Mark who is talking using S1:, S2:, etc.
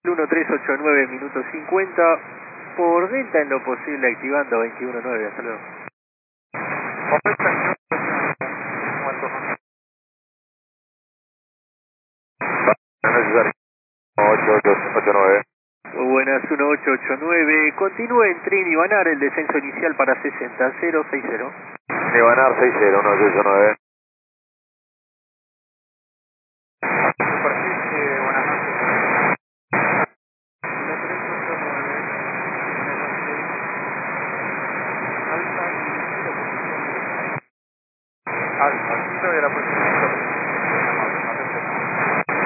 S1: 1389 minutos 50, por delta en lo posible activando 219, hasta luego.
S2: Necesario. 8889.
S1: Buenas, 1889, continúe en Trini Banar, el descenso inicial para 60060.
S2: Nevanar 60, 1889.
S3: Superficie, buenas noches. Alfa, kilo de la próxima.